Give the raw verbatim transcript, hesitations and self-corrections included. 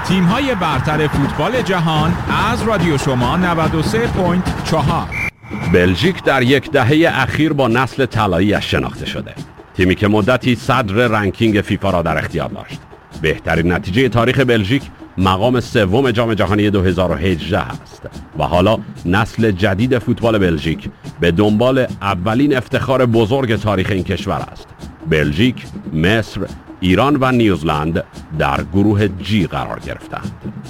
تیم‌های برتر فوتبال جهان از رادیو شما نود و سه و چهار. بلژیک در یک دهه اخیر با نسل طلایی‌اش شناخته شده. تیمی که مدتی صدر رنکینگ فیفا را در اختیار داشت. بهترین نتیجه تاریخ بلژیک مقام سوم جام جهانی دو هزار و هجده است و حالا نسل جدید فوتبال بلژیک به دنبال اولین افتخار بزرگ تاریخ این کشور است. بلژیک، مصر، ایران و نیوزلند در گروه جی قرار گرفتند.